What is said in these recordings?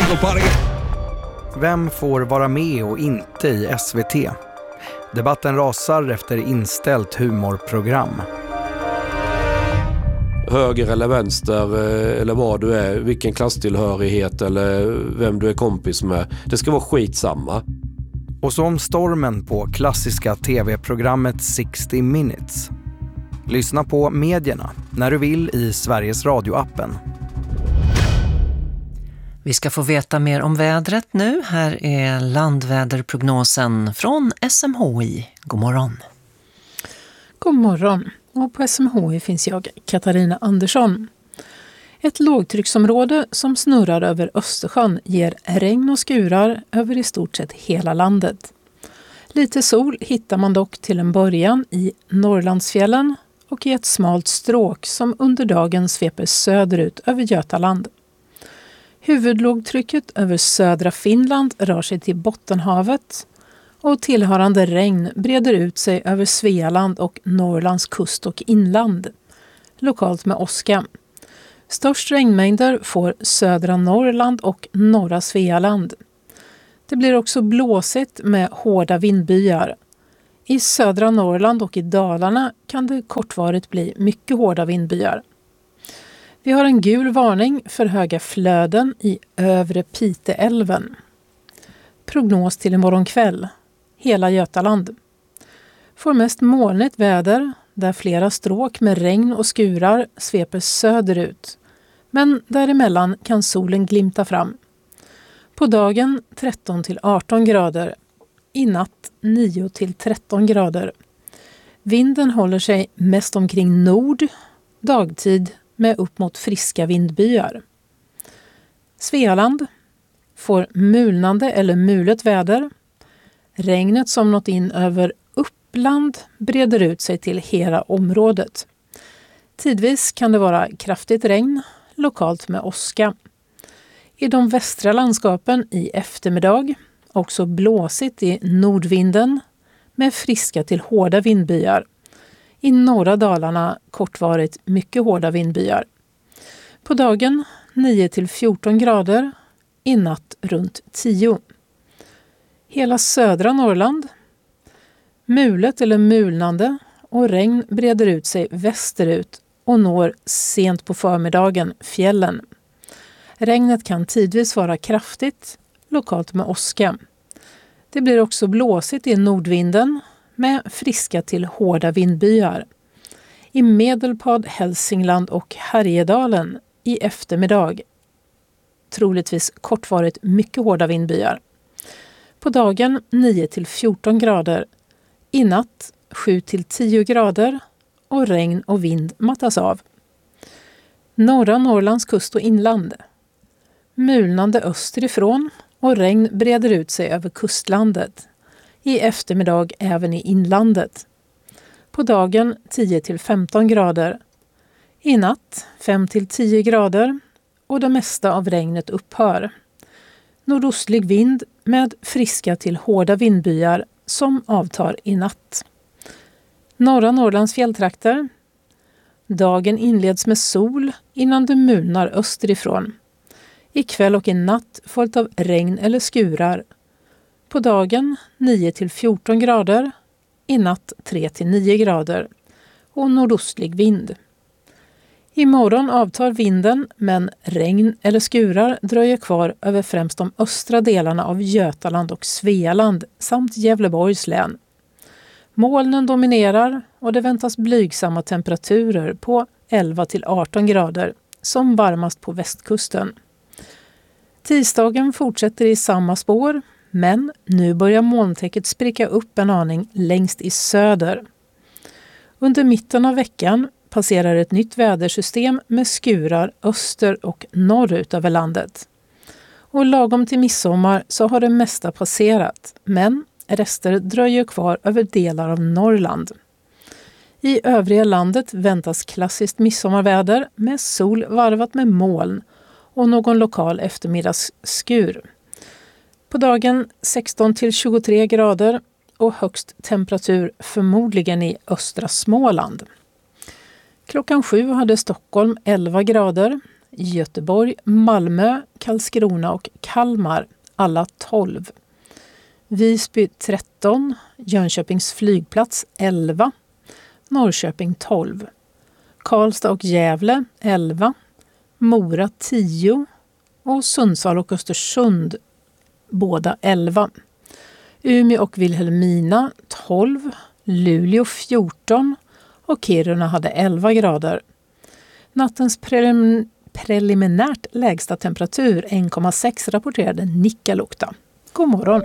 Vem får vara med och inte i SVT? Debatten rasar efter inställt humorprogram. Höger eller vänster eller vad du är, vilken klasstillhörighet eller vem du är kompis med. Det ska vara skitsamma. Och så om stormen på klassiska tv-programmet 60 Minutes. Lyssna på medierna när du vill i Sveriges Radio-appen. Vi ska få veta mer om vädret nu. Här är landväderprognosen från SMHI. God morgon. God morgon. Och på SMHI finns jag, Katarina Andersson. Ett lågtrycksområde som snurrar över Östersjön ger regn och skurar över i stort sett hela landet. Lite sol hittar man dock till en början i Norrlandsfjällen och i ett smalt stråk som under dagen sveper söderut över Götaland. Huvudlågtrycket över södra Finland rör sig till Bottenhavet och tillhörande regn breder ut sig över Svealand och Norrlands kust och inland, lokalt med åska. Störst regnmängder får södra Norrland och norra Svealand. Det blir också blåsigt med hårda vindbyar. I södra Norrland och i Dalarna kan det kortvarigt bli mycket hårda vindbyar. Vi har en gul varning för höga flöden i övre Piteälven. Prognos till imorgon kväll. Hela Götaland. Får mest molnigt väder där flera stråk med regn och skurar sveper söderut. Men däremellan kan solen glimta fram. På dagen 13-18 grader. I natt 9-13 grader. Vinden håller sig mest omkring nord. Dagtid med upp mot friska vindbyar. Svealand får mulnande eller mulet väder. Regnet som nått in över Uppland breder ut sig till hela området. Tidvis kan det vara kraftigt regn, lokalt med åska. I de västra landskapen i eftermiddag, också blåsigt i nordvinden med friska till hårda vindbyar. I norra Dalarna kortvarigt mycket hårda vindbyar. På dagen 9-14 grader, i natt runt 10. Hela södra Norrland. Mulet eller mulnande och regn breder ut sig västerut och når sent på förmiddagen fjällen. Regnet kan tidvis vara kraftigt, lokalt med åska. Det blir också blåsigt i nordvinden med friska till hårda vindbyar. I Medelpad, Hälsingland och Härjedalen i eftermiddag. Troligtvis kortvarigt mycket hårda vindbyar. På dagen 9-14 grader. I natt 7-10 grader och regn och vind mattas av. Norra Norrlands kust och inland. Mulnande österifrån och regn breder ut sig över kustlandet. I eftermiddag även i inlandet. På dagen 10-15 grader. I natt 5-10 grader och det mesta av regnet upphör. Nordostlig vind med friska till hårda vindbyar som avtar i natt. Norra Norrlands fjälltrakter. Dagen inleds med sol innan det mulnar österifrån. I kväll och i natt följt av regn eller skurar. På dagen 9-14 grader. I natt 3-9 grader. Och nordostlig vind. Imorgon avtar vinden men regn eller skurar dröjer kvar över främst de östra delarna av Götaland och Svealand samt Gävleborgs län. Molnen dominerar och det väntas blygsamma temperaturer på 11-18 grader som varmast på västkusten. Tisdagen fortsätter i samma spår men nu börjar molntäcket spricka upp en aning längst i söder. Under mitten av veckan passerar ett nytt vädersystem med skurar öster och norrut över landet. Och lagom till midsommar så har det mesta passerat, men rester dröjer kvar över delar av Norrland. I övriga landet väntas klassiskt midsommarväder med sol varvat med moln och någon lokal eftermiddagsskur. På dagen 16-23 grader och högst temperatur förmodligen i östra Småland. Klockan 7 hade Stockholm 11 grader, Göteborg, Malmö, Karlskrona och Kalmar, alla 12. Visby 13, Jönköpings flygplats 11, Norrköping 12, Karlstad och Gävle 11, Mora 10 och Sundsvall och Östersund båda 11. Umeå och Vilhelmina 12, Luleå 14 och Kiruna hade 11 grader. Nattens preliminärt lägsta temperatur 1,6 rapporterade Nikkaluokta. God morgon!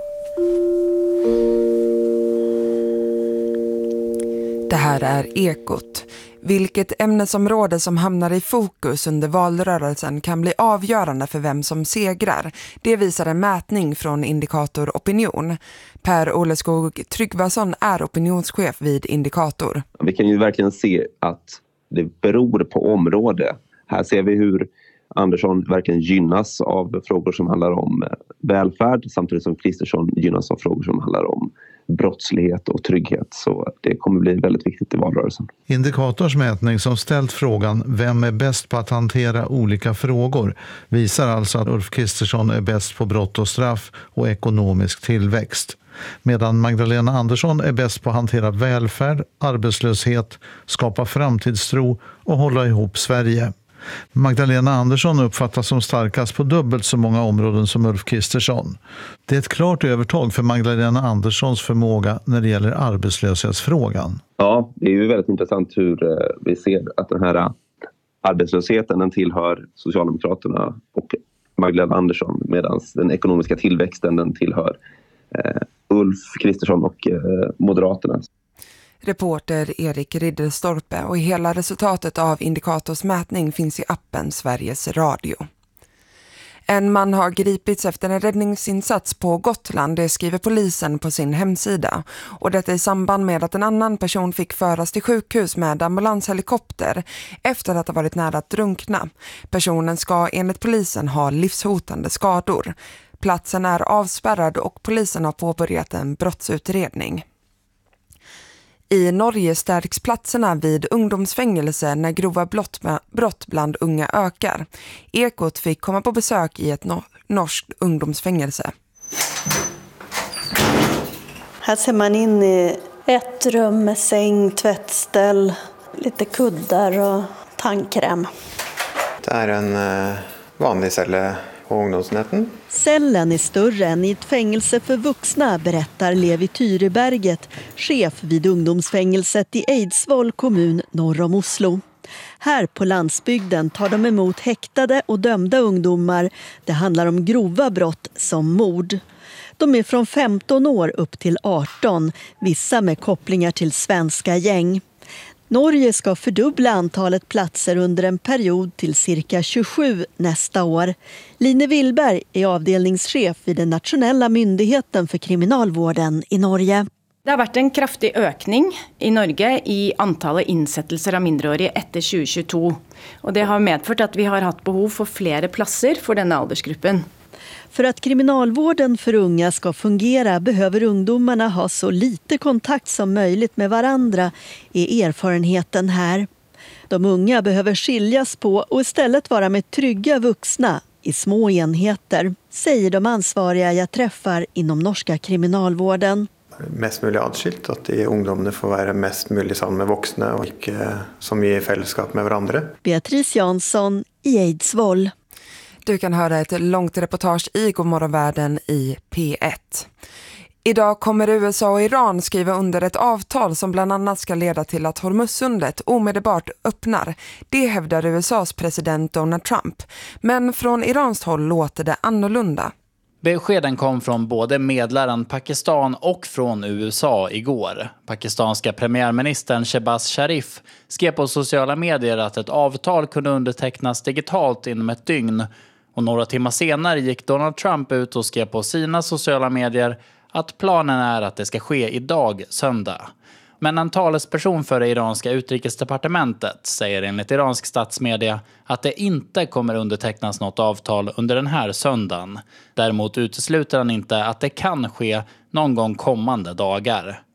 Det här är Ekot. Vilket ämnesområde som hamnar i fokus under valrörelsen kan bli avgörande för vem som segrar. Det visar en mätning från Indikator Opinion. Per-Olle Skog Tryggvason är opinionschef vid Indikator. Vi kan ju verkligen se att det beror på område. Här ser vi hur Andersson verkligen gynnas av frågor som handlar om välfärd samtidigt som Kristersson gynnas av frågor som handlar om brottslighet och trygghet. Så det kommer bli väldigt viktigt i valrörelsen. Indikators mätning som ställt frågan vem är bäst på att hantera olika frågor visar alltså att Ulf Kristersson är bäst på brott och straff och ekonomisk tillväxt. Medan Magdalena Andersson är bäst på att hantera välfärd, arbetslöshet, skapa framtidstro och hålla ihop Sverige. Magdalena Andersson uppfattas som starkast på dubbelt så många områden som Ulf Kristersson. Det är ett klart övertag för Magdalena Anderssons förmåga när det gäller arbetslöshetsfrågan. Ja, det är ju väldigt intressant hur vi ser att den här arbetslösheten den tillhör Socialdemokraterna och Magdalena Andersson medan den ekonomiska tillväxten den tillhör Ulf Kristersson och Moderaterna. Reporter Erik Ridderstorpe och hela resultatet av Indikators mätning finns i appen Sveriges Radio. En man har gripits efter en räddningsinsats på Gotland, det skriver polisen på sin hemsida. Och detta i samband med att en annan person fick föras till sjukhus med ambulanshelikopter efter att ha varit nära att drunkna. Personen ska enligt polisen ha livshotande skador. Platsen är avspärrad och polisen har påbörjat en brottsutredning. I Norge stärks platserna vid ungdomsfängelse när grova brott bland unga ökar. Ekot fick komma på besök i ett norskt ungdomsfängelse. Här ser man in i ett rum med säng, tvättställ, lite kuddar och tandkräm. Det är en vanlig celle på ungdomsenheten. Cellen är större än i ett fängelse för vuxna, berättar Levi Tyreberget, chef vid ungdomsfängelset i Eidsvoll kommun norr om Oslo. Här på landsbygden tar de emot häktade och dömda ungdomar. Det handlar om grova brott som mord. De är från 15 år upp till 18, vissa med kopplingar till svenska gäng. Norge ska fördubbla antalet platser under en period till cirka 27 nästa år. Line Willberg är avdelningschef vid den nationella myndigheten för kriminalvården i Norge. Det har varit en kraftig ökning i Norge i antalet insättelser av mindreåriga efter 2022. Och det har medfört att vi har haft behov för flera platser för denna åldersgruppen. För att kriminalvården för unga ska fungera behöver ungdomarna ha så lite kontakt som möjligt med varandra, är erfarenheten här. De unga behöver skiljas på och istället vara med trygga vuxna i små enheter, säger de ansvariga jag träffar inom norska kriminalvården. Mest möjligt adskilt, att de ungdomarna får vara mest möjligt sammen med vuxna och inte som i fällskap med varandra. Beatrice Jansson i Eidsvoll. Du kan höra ett långt reportage i Godmorgonvärlden i P1. Idag kommer USA och Iran skriva under ett avtal som bland annat ska leda till att Hormuzsundet omedelbart öppnar. Det hävdar USAs president Donald Trump. Men från Irans håll låter det annorlunda. Beskeden kom från både medlaren Pakistan och från USA igår. Pakistanska premiärministern Shehbaz Sharif skrev på sociala medier att ett avtal kunde undertecknas digitalt inom ett dygn. Och några timmar senare gick Donald Trump ut och skrev på sina sociala medier att planen är att det ska ske idag, söndag. Men en talesperson för det iranska utrikesdepartementet säger enligt iransk statsmedia att det inte kommer undertecknas något avtal under den här söndagen. Däremot utesluter han inte att det kan ske någon gång kommande dagar.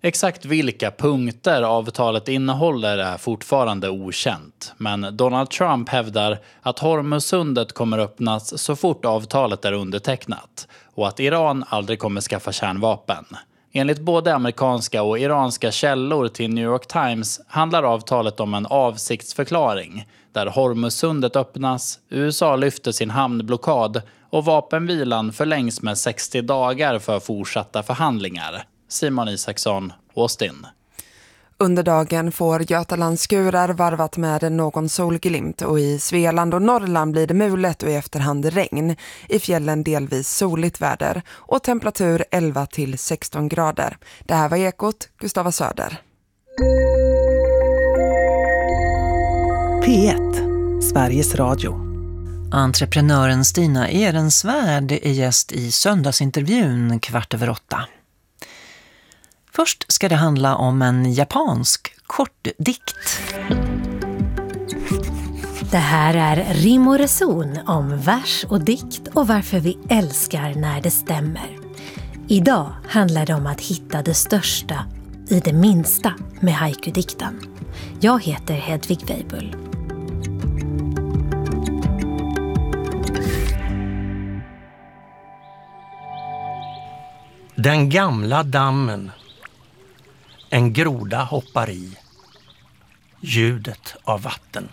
Exakt vilka punkter avtalet innehåller är fortfarande okänt, men Donald Trump hävdar att Hormuzsundet kommer öppnas så fort avtalet är undertecknat och att Iran aldrig kommer skaffa kärnvapen. Enligt både amerikanska och iranska källor till New York Times handlar avtalet om en avsiktsförklaring där Hormuzsundet öppnas, USA lyfter sin hamnblockad och vapenvilan förlängs med 60 dagar för fortsatta förhandlingar. Simon Isaksson, Austin. Under dagen får Götalandsskurar varvat med någon solglimt och i Svealand och Norrland blir det mulet och i efterhand regn. I fjällen delvis soligt väder och temperatur 11 till 16 grader. Det här var Ekot, Gustava Söder. P1, Sveriges Radio. Entreprenören Stina Ehrensvärd är gäst i söndagsintervjun 7:15. Först ska det handla om en japansk kortdikt. Det här är Rim och reson om vers och dikt och varför vi älskar när det stämmer. Idag handlar det om att hitta det största i det minsta med haiku-dikten. Jag heter Hedvig Weibull. Den gamla dammen. En groda hoppar i. Ljudet av vatten.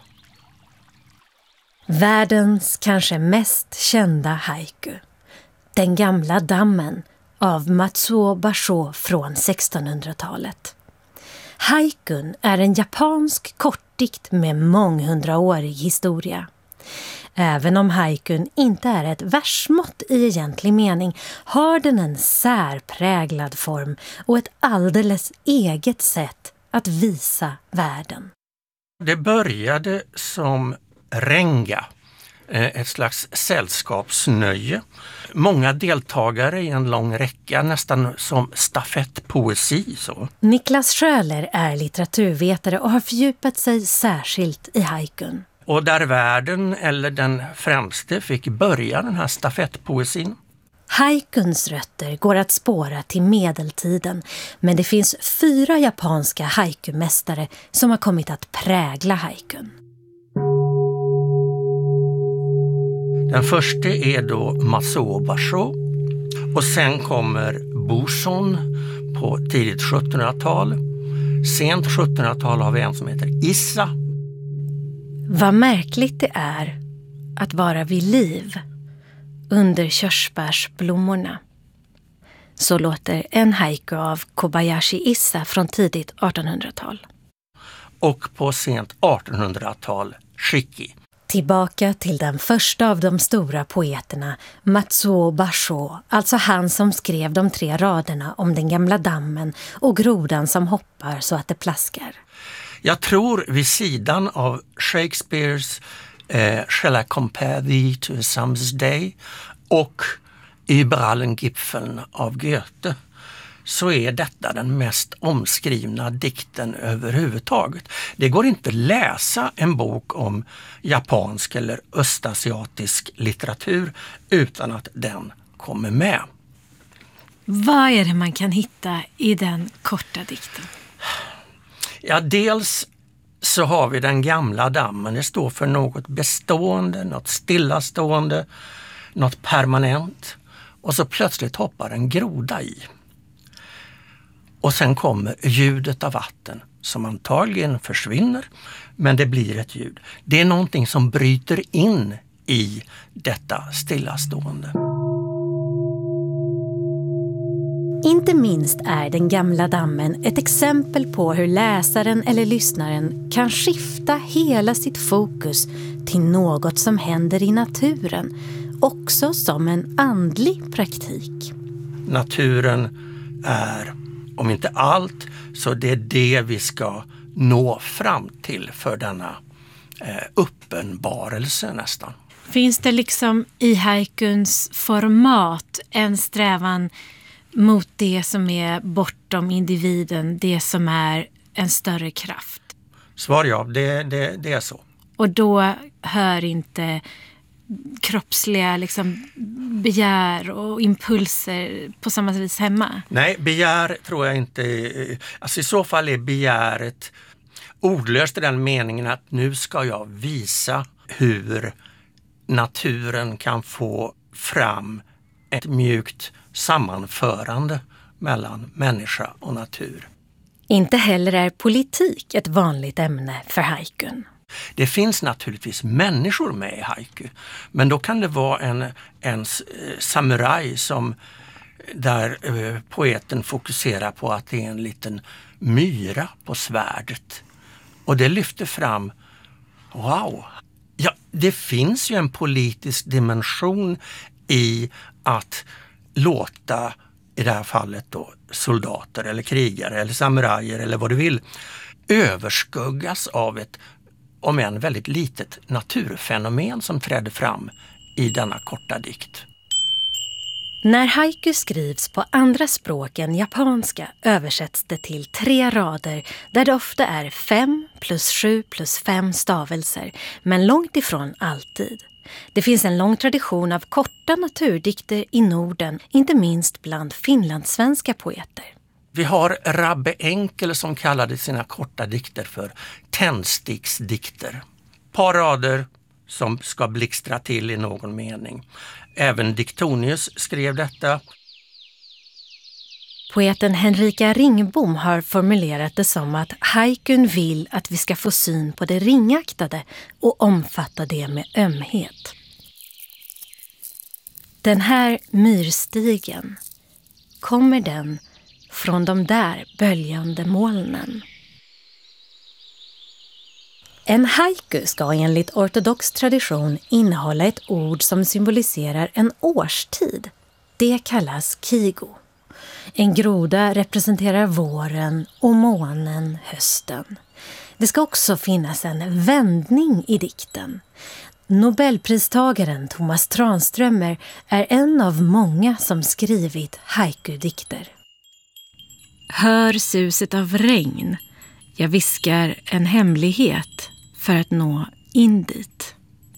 Världens kanske mest kända haiku. Den gamla dammen av Matsuo Basho från 1600-talet. Haikun är en japansk kortdikt med månghundraårig historia. Även om haikun inte är ett versmått i egentlig mening har den en särpräglad form och ett alldeles eget sätt att visa världen. Det började som renga, ett slags sällskapsnöje. Många deltagare i en lång räcka, nästan som stafettpoesi. Så. Niklas Schöler är litteraturvetare och har fördjupat sig särskilt i haikun. Och där världen eller den främste fick börja den här stafettpoesin. Haikuns rötter går att spåra till medeltiden, men det finns 4 japanska haikumästare som har kommit att prägla haikun. Den första är då Matsuo Basho och sen kommer Bushon på tidigt 1700-tal. Sent 1700-tal har vi en som heter Issa. Vad märkligt det är att vara vid liv under körsbärsblommorna. Så låter en haiku av Kobayashi Issa från tidigt 1800-tal. Och på sent 1800-tal Shiki. Tillbaka till den första av de stora poeterna, Matsuo Basho, alltså han som skrev de 3 raderna om den gamla dammen och grodan som hoppar så att det plaskar. Jag tror vid sidan av Shakespeares Shall I compare thee to a summer's day och Über allen Gipfeln av Goethe så är detta den mest omskrivna dikten överhuvudtaget. Det går inte att läsa en bok om japansk eller östasiatisk litteratur utan att den kommer med. Vad är det man kan hitta i den korta dikten? Ja, dels så har vi den gamla dammen. Det står för något bestående, något stillastående, något permanent. Och så plötsligt hoppar en groda i. Och sen kommer ljudet av vatten som antagligen försvinner, men det blir ett ljud. Det är någonting som bryter in i detta stillastående. Inte minst är den gamla dammen ett exempel på hur läsaren eller lyssnaren kan skifta hela sitt fokus till något som händer i naturen, också som en andlig praktik. Naturen är, om inte allt, så det är det vi ska nå fram till för denna uppenbarelse nästan. Finns det liksom i haikuns format en strävan mot det som är bortom individen, det som är en större kraft? Svar ja, det är så. Och då hör inte kroppsliga liksom begär och impulser på samma vis hemma? Nej, begär tror jag inte. Alltså i så fall är begäret ordlöst i den meningen att nu ska jag visa hur naturen kan få fram ett mjukt sammanförande mellan människa och natur. Inte heller är politik ett vanligt ämne för haikun. Det finns naturligtvis människor med i haiku, men då kan det vara en samuraj där poeten fokuserar på att det är en liten myra på svärdet. Och det lyfter fram, wow, ja, det finns ju en politisk dimension i att låta, i det här fallet då, soldater eller krigare eller samurajer eller vad du vill, överskuggas av ett, om än väldigt litet, naturfenomen som trädde fram i denna korta dikt. När haiku skrivs på andra språk än japanska översätts det till 3 rader där det ofta är 5 + 7 + 5 stavelser, men långt ifrån alltid. Det finns en lång tradition av korta naturdikter i Norden, inte minst bland finlandssvenska poeter. Vi har Rabbe Enkel som kallade sina korta dikter för tändsticksdikter. Par rader som ska blixtra till i någon mening. Även Diktonius skrev detta. Poeten Henrika Ringbom har formulerat det som att haikun vill att vi ska få syn på det ringaktade och omfatta det med ömhet. Den här myrstigen, kommer den från de där böljande molnen? En haiku ska enligt ortodox tradition innehålla ett ord som symboliserar en årstid. Det kallas kigo. En groda representerar våren och månen hösten. Det ska också finnas en vändning i dikten. Nobelpristagaren Thomas Tranströmer är en av många som skrivit haiku-dikter. Hör suset av regn. Jag viskar en hemlighet för att nå in dit.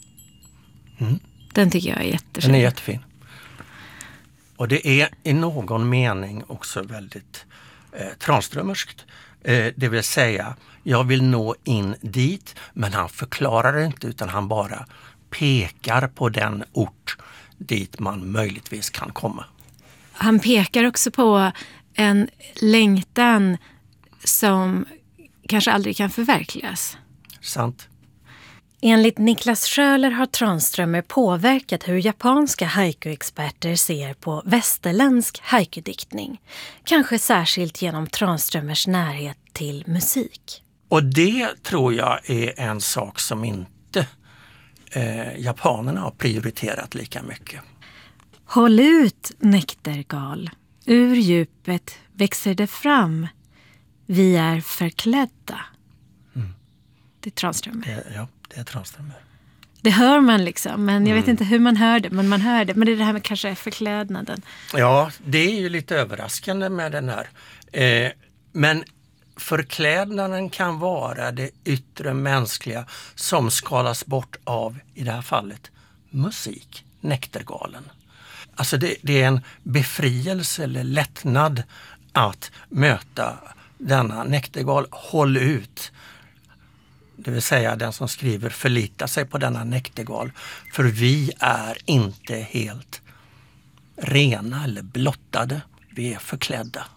Den tycker jag är jättefin. Den är jättefin. Och det är i någon mening också väldigt Tranströmerskt. Det vill säga, jag vill nå in dit, men han förklarar det inte utan han bara pekar på den ort dit man möjligtvis kan komma. Han pekar också på en längtan som kanske aldrig kan förverkligas. Sant. Enligt Niklas Schöler har Tranströmer påverkat hur japanska haiku-experter ser på västerländsk haiku-diktning. Kanske särskilt genom Tranströmers närhet till musik. Och det tror jag är en sak som inte japanerna har prioriterat lika mycket. Håll ut, nektargal. Ur djupet växer det fram. Vi är förklädda. Det är Tranströmer. Ja, det är Tranströmer. Det hör man liksom, men jag vet inte hur man hör det, men man hör det. Men det är det här med kanske förklädnaden. Ja, det är ju lite överraskande med den här. Men förklädnaden kan vara det yttre mänskliga som skalas bort av, i det här fallet, musik, nektargalen. Alltså det är en befrielse eller lättnad att möta denna nektargal. Håll ut. Det vill säga den som skriver förlitar sig på denna nektargal. För vi är inte helt rena eller blottade. Vi är förklädda.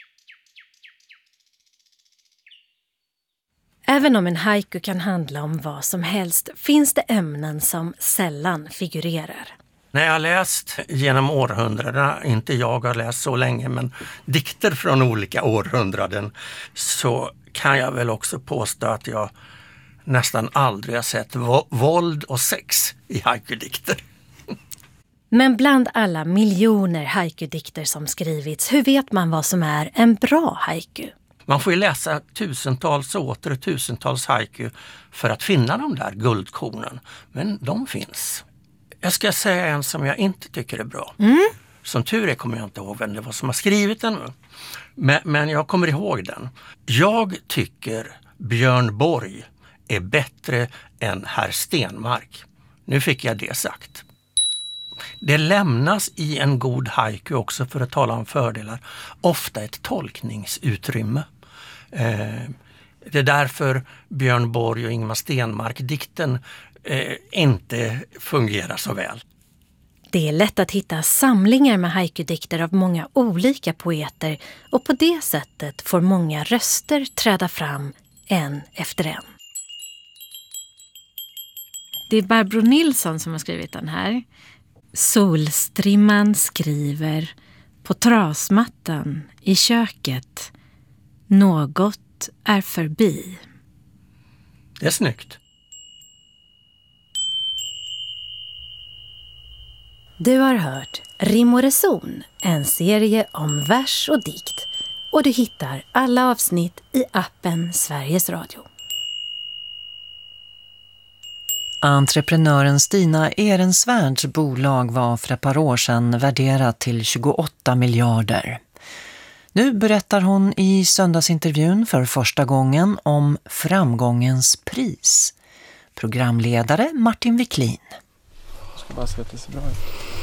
Även om en haiku kan handla om vad som helst finns det ämnen som sällan figurerar. När jag har läst genom århundradena, inte jag har läst så länge, men dikter från olika århundraden, så kan jag väl också påstå att jag nästan aldrig har sett våld och sex i haiku-dikter. Men bland alla miljoner haiku-dikter som skrivits, hur vet man vad som är en bra haiku? Man får ju läsa tusentals och åter tusentals haiku för att finna de där guldkornen. Men de finns. Jag ska säga en som jag inte tycker är bra. Som tur är kommer jag inte ihåg vem det var som har skrivit den. Men jag kommer ihåg den. Jag tycker Björn Borg är bättre än herr Stenmark. Nu fick jag det sagt. Det lämnas i en god haiku också, för att tala om fördelar, ofta ett tolkningsutrymme. Det är därför Björn Borg och Ingmar Stenmark-dikten inte fungerar så väl. Det är lätt att hitta samlingar med haiku-dikter av många olika poeter och på det sättet får många röster träda fram en efter en. Det är Barbro Nilsson som har skrivit den här. Solstrimman skriver på trasmattan i köket. Något är förbi. Det är snyggt. Du har hört Rim och reson, en serie om vers och dikt. Och du hittar alla avsnitt i appen Sveriges Radio. Entreprenören Stina Ehrensvärds bolag var för ett par år sedan värderat till 28 miljarder. Nu berättar hon i söndagsintervjun för första gången om framgångens pris. Programledare Martin Wiklin. Jag ska bara se att det ser bra ut.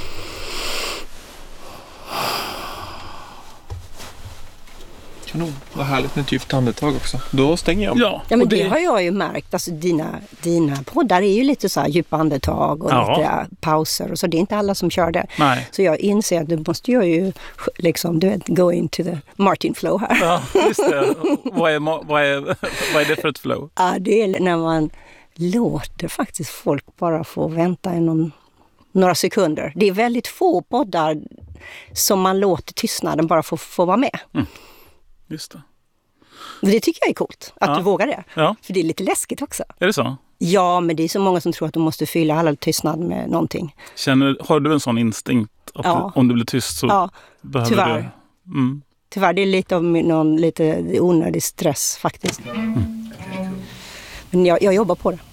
Kanon, vad härligt med ett djupt andetag också. Då stänger jag om. Ja, men det har jag ju märkt. Alltså dina poddar är ju lite så här djupa andetag och lite pauser och så. Det är inte alla som kör det. Nej. Så jag inser att du måste ju liksom, du vet, go into the Martin flow här. Ja, just det. Vad är det för ett flow? Ja, det är när man låter faktiskt folk bara få vänta i några sekunder. Det är väldigt få poddar som man låter tystnaden bara få vara med. Mm. Just det. Det tycker jag är coolt, att du vågar det. Ja. För det är lite läskigt också. Är det så? Ja, men det är så många som tror att de måste fylla alla tystnad med någonting. Har du en sån instinkt att om du blir tyst så behöver tyvärr. du... Mm. Tyvärr, det är lite av någon lite onödig stress faktiskt. Men jag jobbar på det.